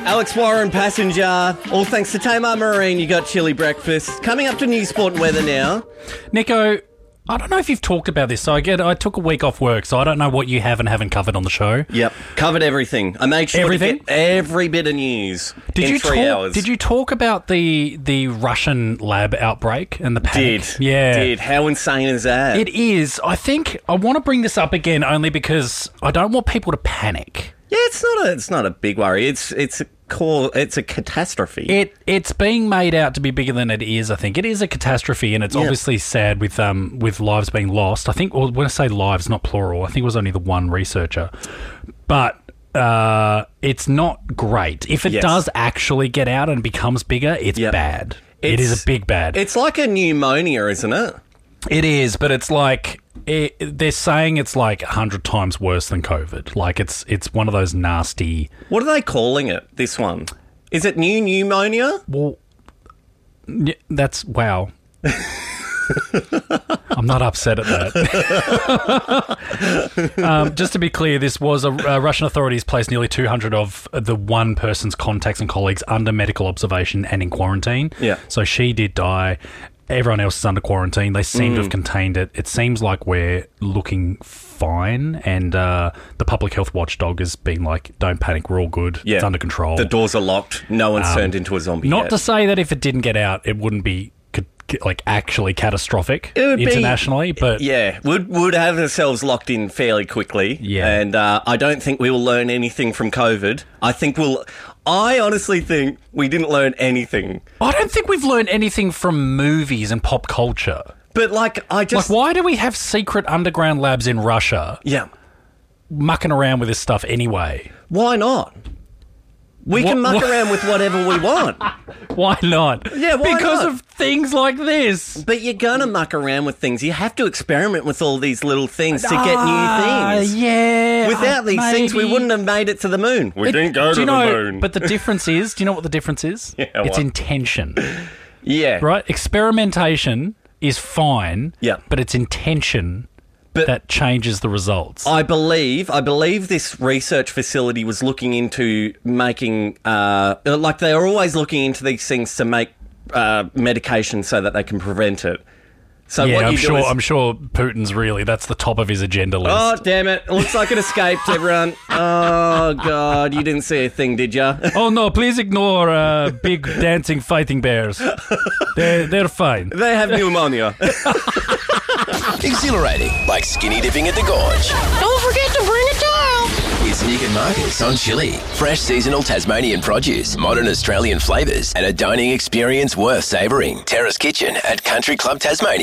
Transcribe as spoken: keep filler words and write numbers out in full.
Alex Warren, Passenger. All thanks to Tamar Marine. You got chili breakfast. Coming up to news, sport and weather now. Nico, I don't know if you've talked about this. So I get, I took a week off work, so I don't know what you have and haven't covered on the show. Yep, covered everything. I made sure Everything? to get every bit of news Did in you three talk, hours. Did you talk about the the Russian lab outbreak and the panic? Did. Yeah. Did. How insane is that? It is. I think I want to bring this up again only because I don't want people to panic. Yeah, it's not a it's not a big worry. It's it's a core it's a catastrophe. It it's being made out to be bigger than it is. I think it is a catastrophe, and it's Yeah. obviously sad with um with lives being lost. I think, or when I say lives, not plural. I think it was only the one researcher, but uh, it's not great. If it Yes. does actually get out and becomes bigger, it's Yep. bad. It It's- is a big bad. It's like a pneumonia, isn't it? It is, but it's like it, they're saying it's like a hundred times worse than COVID. Like it's it's one of those nasty. What are they calling it? This one is it new pneumonia? Well, y- that's wow. I'm not upset at that. um, just to be clear, this was a uh, Russian authorities placed nearly two hundred of the one person's contacts and colleagues under medical observation and in quarantine. Yeah. So she did die. Everyone else is under quarantine. They seem Mm. to have contained it. It seems like we're looking fine, and uh, the public health watchdog has been like, "Don't panic, we're all good. Yeah. It's under control." The doors are locked. No one's Um, turned into a zombie Not yet. to say that if it didn't get out, it wouldn't be ca- ca- like actually catastrophic It would be- internationally, but Yeah, would would have ourselves locked in fairly quickly. Yeah. and uh, I don't think we will learn anything from COVID. I think we'll. I honestly think we didn't learn anything. I don't think we've learned anything from movies and pop culture. But like, I just Like, why do we have secret underground labs in Russia yeah. mucking around with this stuff anyway? Why not? We can What- muck what- around with whatever we want. Why not? Yeah, why because not? of things like this. But you're gonna muck around with things. You have to experiment with all these little things to get new Ah, things. Yeah. Without uh, these things, we maybe. wouldn't have made it to the moon. We It- didn't go do to you the know, moon. But the difference is, do you know what the difference is? Yeah, it's what? intention. yeah, Right? Experimentation is fine, Yeah. but it's intention But- that changes the results. I believe, I believe this research facility was looking into making, uh, like they are always looking into these things to make uh, medication so that they can prevent it. So yeah, what I'm you do sure. is, I'm sure Putin's really that's the top of his agenda list. oh damn it! It looks like it escaped everyone. Oh god, you didn't see a thing, did ya? Oh no! Please ignore uh, big dancing fighting bears. They're they're fine. They have pneumonia. Exhilarating, like skinny dipping at the gorge. Don't forget to bring a towel. It's Nick and Marcus on Chili. Fresh seasonal Tasmanian produce, modern Australian flavours, and a dining experience worth savouring. Terrace Kitchen at Country Club Tasmania.